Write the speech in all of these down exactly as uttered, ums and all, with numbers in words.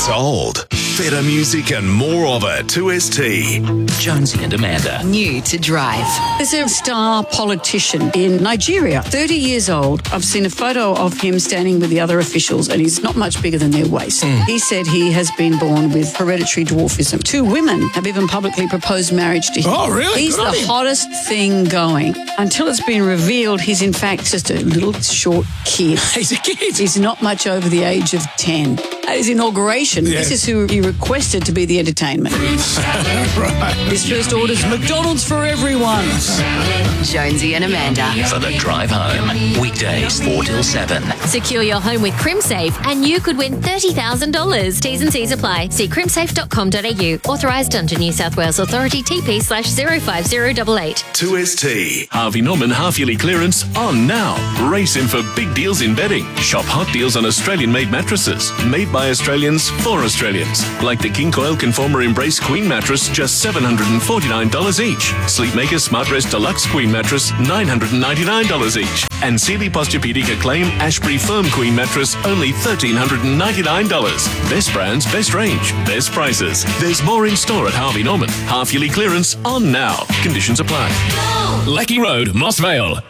Sold. Better music and more of it. two S T. Jonesy and Amanda. New to Drive. There's a star politician in Nigeria, thirty years old. I've seen a photo of him standing with the other officials and he's not much bigger than their waist. Mm. He said he has been born with hereditary dwarfism. Two women have even publicly proposed marriage to him. Oh, really? He's Good the hottest thing going. Until it's been revealed, he's in fact just a little short kid. He's a kid. He's not much over the age of ten. At his inauguration, Yeah. this is who he requested to be the entertainment. Right. His first order's McDonald's for everyone. Jonesy and Amanda. For the drive home. Weekdays four till seven. Secure your home with CrimSafe and you could win thirty thousand dollars. T's and C's apply. See crimsafe dot com dot a u. Authorised under New South Wales Authority T P slash zero five zero eight eight. two S T. Harvey Norman half-yearly clearance on now. Race in for big deals in bedding. Shop hot deals on Australian-made mattresses. Made by Australians for Australians. Like the King Coil Conformer Embrace Queen mattress, just seven hundred forty-nine dollars each. Sleepmaker Smart Rest Deluxe Queen mattress, nine hundred ninety-nine dollars each. And Sealy Posturepedic Acclaim Ashbury Firm Queen mattress, only one thousand three hundred ninety-nine dollars. Best brands, best range, best prices. There's more in store at Harvey Norman. Half-yearly clearance on now. Conditions apply. Lecky Road, Moss Vale.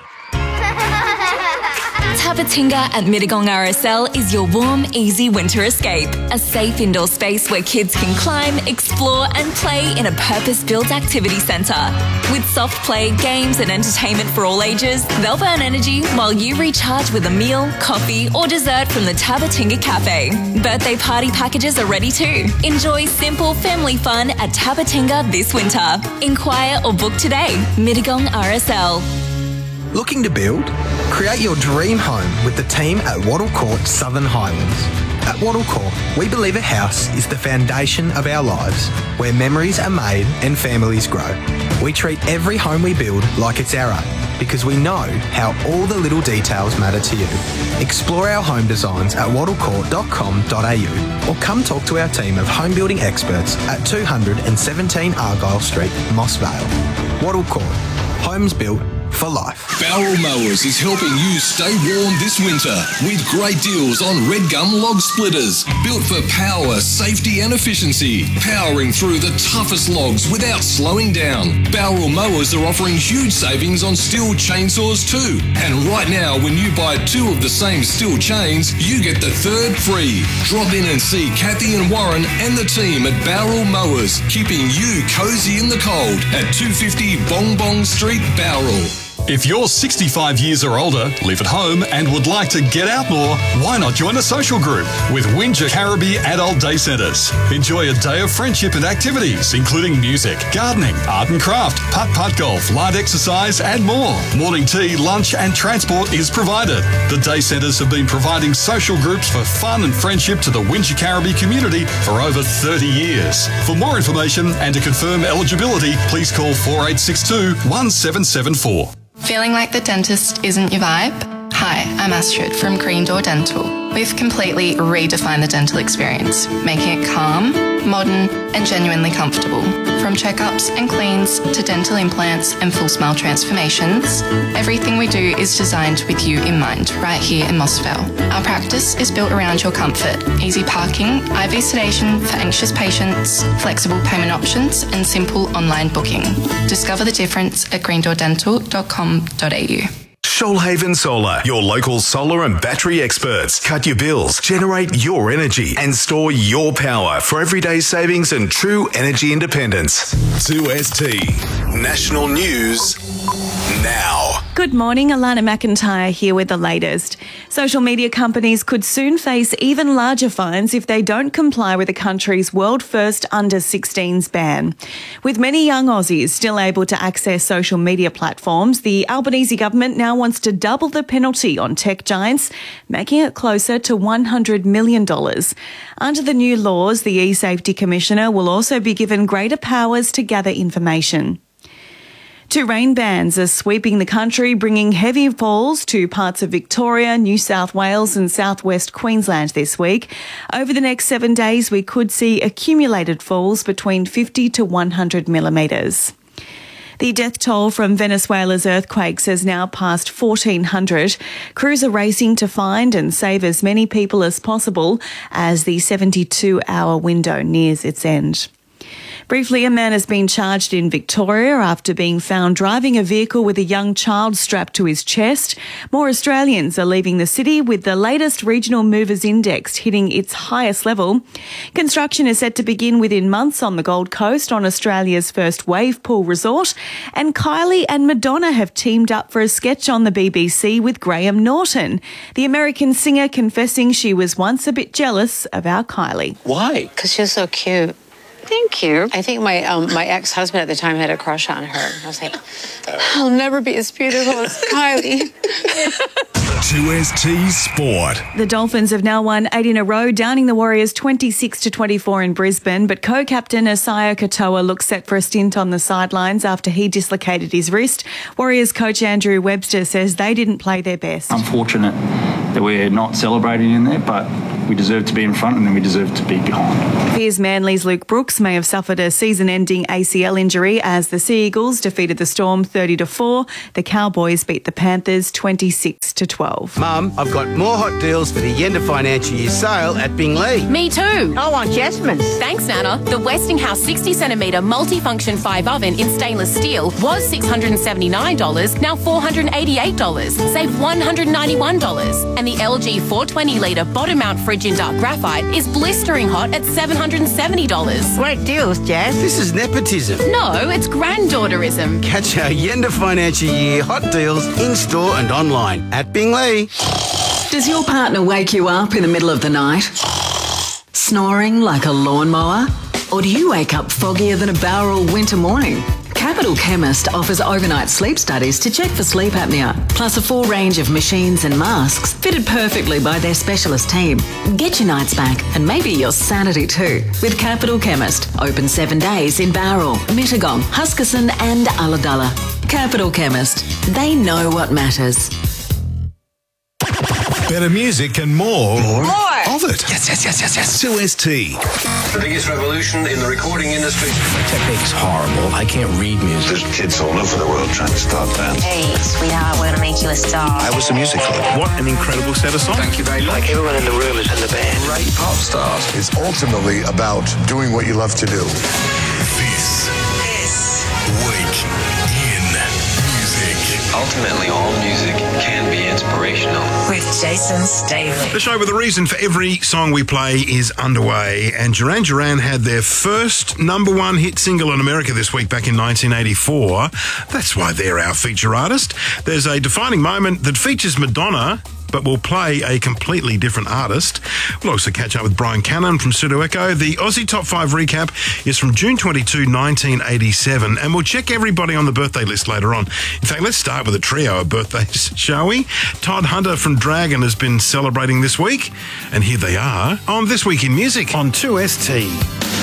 Tabatinga at Mittagong R S L is your warm, easy winter escape. A safe indoor space where kids can climb, explore and play in a purpose-built activity centre. With soft play, games and entertainment for all ages, they'll burn energy while you recharge with a meal, coffee or dessert from the Tabatinga Cafe. Birthday party packages are ready too. Enjoy simple family fun at Tabatinga this winter. Inquire or book today. Mittagong R S L. Looking to build? Create your dream home with the team at Wattle Court Southern Highlands. At Wattle Court, we believe a house is the foundation of our lives, where memories are made and families grow. We treat every home we build like it's our own, because we know how all the little details matter to you. Explore our home designs at wattle court dot com dot a u or come talk to our team of home building experts at two hundred seventeen Argyle Street, Moss Vale. Wattle Court, homes built for life. Barrel Mowers is helping you stay warm this winter with great deals on Red Gum log splitters. Built for power, safety and efficiency. Powering through the toughest logs without slowing down. Barrel Mowers are offering huge savings on steel chainsaws too. And right now, when you buy two of the same steel chains, you get the third free. Drop in and see Kathy and Warren and the team at Barrel Mowers, keeping you cozy in the cold at two fifty Bong Bong Street, Bowral. If you're sixty-five years or older, live at home and would like to get out more, why not join a social group with Windsor Caribbean Adult Day Centres? Enjoy a day of friendship and activities, including music, gardening, art and craft, putt-putt golf, light exercise and more. Morning tea, lunch and transport is provided. The Day Centres have been providing social groups for fun and friendship to the Windsor Caribbean community for over thirty years. For more information and to confirm eligibility, please call four eight six two, one seven seven four. Feeling like the dentist isn't your vibe? Hi, I'm Astrid from Green Door Dental. We've completely redefined the dental experience, making it calm, modern and genuinely comfortable. From checkups and cleans to dental implants and full smile transformations, everything we do is designed with you in mind right here in Moss Vale. Our practice is built around your comfort, easy parking, I V sedation for anxious patients, flexible payment options and simple online booking. Discover the difference at green door dental dot com dot a u. Shoalhaven Solar, your local solar and battery experts. Cut your bills, generate your energy, and store your power for everyday savings and true energy independence. two S T National News now. Good morning, Alana McIntyre here with the latest. Social media companies could soon face even larger fines if they don't comply with the country's world first under sixteens ban. With many young Aussies still able to access social media platforms, the Albanese government now wants to double the penalty on tech giants, making it closer to one hundred million dollars. Under the new laws, the eSafety Commissioner will also be given greater powers to gather information. Two rain bans are sweeping the country, bringing heavy falls to parts of Victoria, New South Wales and southwest Queensland this week. Over the next seven days, we could see accumulated falls between fifty to one hundred millimetres. The death toll from Venezuela's earthquakes has now passed fourteen hundred. Crews are racing to find and save as many people as possible as the seventy-two hour window nears its end. Briefly, a man has been charged in Victoria after being found driving a vehicle with a young child strapped to his chest. More Australians are leaving the city with the latest Regional Movers Index hitting its highest level. Construction is set to begin within months on the Gold Coast on Australia's first wave pool resort. And Kylie and Madonna have teamed up for a sketch on the B B C with Graham Norton. The American singer confessing she was once a bit jealous of our Kylie. Why? Because she's so cute. Thank you. I think my um, my ex-husband at the time had a crush on her. I was like, I'll never be as beautiful as Kylie. two S T Sport. The Dolphins have now won eight in a row, downing the Warriors twenty-six to twenty-four in Brisbane. But co-captain Isaiah Katoa looks set for a stint on the sidelines after he dislocated his wrist. Warriors coach Andrew Webster says they didn't play their best. Unfortunate that we're not celebrating in there, but we deserve to be in front and then we deserve to be behind. Fears Manly's Luke Brooks may have suffered a season-ending A C L injury as the Sea Eagles defeated the Storm thirty to four. The Cowboys beat the Panthers twenty-six to twelve. Mum, I've got more hot deals for the Yenda financial year sale at Bingley. Me too. I want Jasmine's. Thanks, Nana. The Westinghouse sixty centimetre multifunction five oven in stainless steel was six hundred seventy-nine dollars, now four hundred eighty-eight dollars. Save one hundred ninety-one dollars. And the L G four hundred twenty litre bottom mount fridge in dark graphite is blistering hot at seven hundred seventy dollars. Great deals, Jazz. This is nepotism. No, it's granddaughterism. Catch our Yenda financial year hot deals in-store and online at Bingley. Does your partner wake you up in the middle of the night? Snoring like a lawnmower? Or do you wake up foggier than a Bowral winter morning? Capital Chemist offers overnight sleep studies to check for sleep apnea, plus a full range of machines and masks fitted perfectly by their specialist team. Get your nights back and maybe your sanity too with Capital Chemist. Open seven days in Bowral, Mittagong, Huskisson and Ulladulla. Capital Chemist. They know what matters. Better music and more, more, more of it. Yes, yes, yes, yes, yes. two S T. The biggest revolution in the recording industry. My technique's horrible. I can't read music. There's kids all over the world trying to start bands. Hey, sweetheart, we're gonna make you a star. I was the music for them. What an incredible set of songs. Thank you very much. Like everyone in the room is in the band. Great pop stars. It's ultimately about doing what you love to do. This. This. Week in music. Ultimately, all music can be inspirational. With Jason Staley. The show with a reason for every song we play is underway, and Duran Duran had their first number one hit single in America this week back in nineteen eighty-four. That's why they're our feature artist. There's a defining moment that features Madonna, but we'll play a completely different artist. We'll also catch up with Brian Cannon from Pseudo Echo. The Aussie Top five recap is from June twenty-second, nineteen eighty-seven, and we'll check everybody on the birthday list later on. In fact, let's start with a trio of birthdays, shall we? Todd Hunter from Dragon has been celebrating this week, and here they are on This Week in Music on two S T.